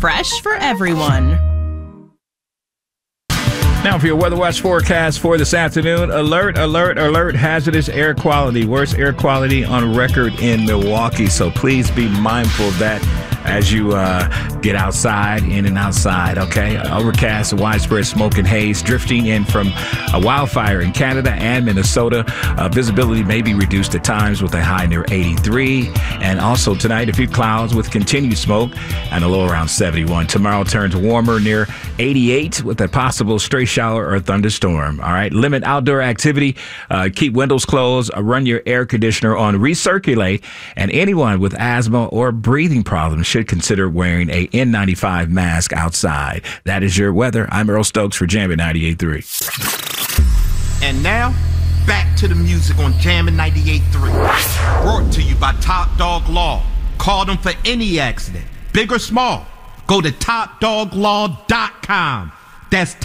fresh for everyone. Now for your Weather Watch forecast for this afternoon, alert, hazardous air quality. Worst air quality on record in Milwaukee. So please be mindful of that as you get outside, in and outside, okay? Overcast, widespread smoke and haze drifting in from a wildfire in Canada and Minnesota. Visibility may be reduced at times with a high near 83. And also tonight, a few clouds with continued smoke and a low around 71. Tomorrow turns warmer near 88 with a possible stray shower or thunderstorm. All right, limit outdoor activity. Keep windows closed. Run your air conditioner on recirculate. And anyone with asthma or breathing problems should consider wearing a N95 mask outside. That is your weather. I'm Earl Stokes for Jammin' 98.3. And now, back to the music on Jammin' 98.3. Brought to you by Top Dog Law. Call them for any accident, big or small. Go to TopDogLaw.com. That's